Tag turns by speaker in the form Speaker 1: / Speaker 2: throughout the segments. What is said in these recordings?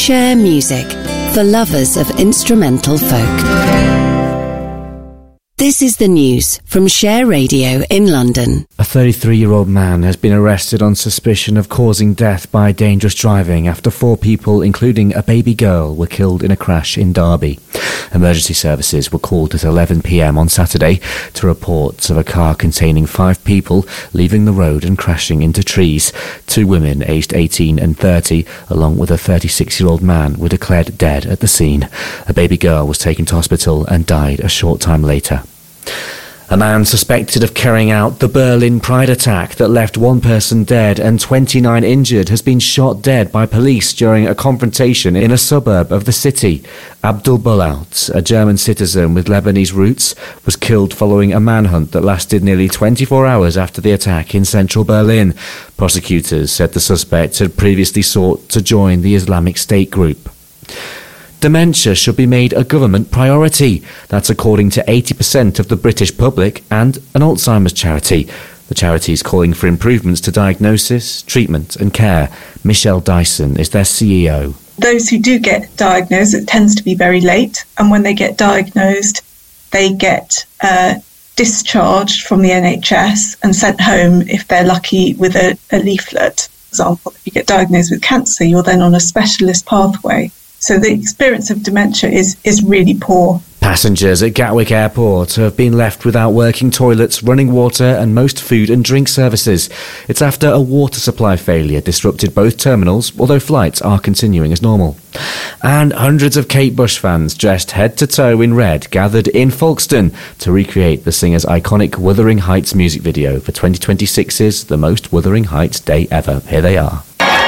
Speaker 1: Share Music, for lovers of instrumental folk. This is the news from Share Radio in London.
Speaker 2: A 33-year-old man has been arrested on suspicion of causing death by dangerous driving after 4 people, including a baby girl, were killed in a crash in Derby. Emergency services were called at 11 p.m. on Saturday to reports of a car containing 5 people leaving the road and crashing into trees. 2 women aged 18 and 30, along with a 36-year-old man, were declared dead at the scene. A baby girl was taken to hospital and died a short time later. A man suspected of carrying out the Berlin Pride attack that left 1 person dead and 29 injured has been shot dead by police during a confrontation in a suburb of the city. Abdul Bulaut, a German citizen with Lebanese roots, was killed following a manhunt that lasted nearly 24 hours after the attack in central Berlin. Prosecutors said the suspect had previously sought to join the Islamic State group. Dementia should be made a government priority. That's according to 80% of the British public and an Alzheimer's charity. The charity is calling for improvements to diagnosis, treatment and care. Michelle Dyson is their CEO.
Speaker 3: Those who do get diagnosed, it tends to be very late. And when they get diagnosed, they get discharged from the NHS and sent home, if they're lucky, with a leaflet. For example, if you get diagnosed with cancer, you're then on a specialist pathway. So the experience of dementia is really poor.
Speaker 2: Passengers at Gatwick Airport have been left without working toilets, running water and most food and drink services. It's after a water supply failure disrupted both terminals, although flights are continuing as normal. And hundreds of Kate Bush fans dressed head to toe in red gathered in Folkestone to recreate the singer's iconic Wuthering Heights music video for 2026's The Most Wuthering Heights Day Ever. Here they are.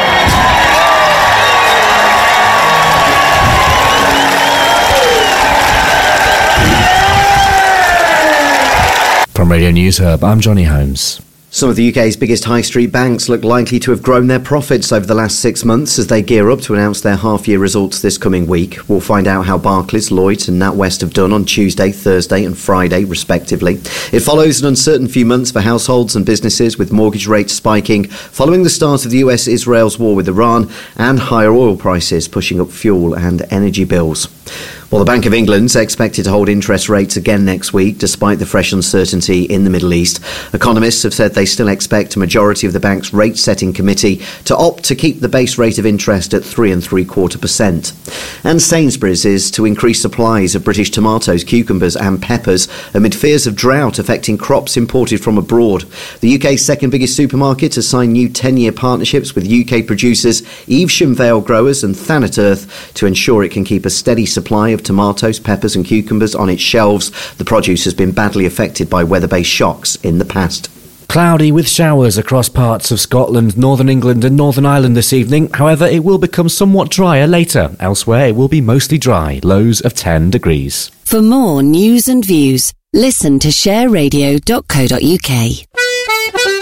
Speaker 2: From Radio News Hub, I'm Johnny Holmes.
Speaker 4: Some of the UK's biggest high street banks look likely to have grown their profits over the last 6 months as they gear up to announce their half-year results this coming week. We'll find out how Barclays, Lloyds and NatWest have done on Tuesday, Thursday and Friday, respectively. It follows an uncertain few months for households and businesses, with mortgage rates spiking following the start of the US-Israel's war with Iran and higher oil prices pushing up fuel and energy bills. Well, the Bank of England's expected to hold interest rates again next week, despite the fresh uncertainty in the Middle East. Economists have said they still expect a majority of the bank's rate-setting committee to opt to keep the base rate of interest at 3.75%. And Sainsbury's is to increase supplies of British tomatoes, cucumbers and peppers amid fears of drought affecting crops imported from abroad. The UK's second biggest supermarket has signed new 10-year partnerships with UK producers Evesham Vale Growers and Thanet Earth to ensure it can keep a steady supply of tomatoes, peppers and cucumbers on its shelves. The produce has been badly affected by weather-based shocks in the past.
Speaker 2: Cloudy with showers across parts of Scotland, Northern England and Northern Ireland this evening. However, it will become somewhat drier later. Elsewhere, it will be mostly dry, lows of 10 degrees.
Speaker 1: For more news and views, listen to shareradio.co.uk.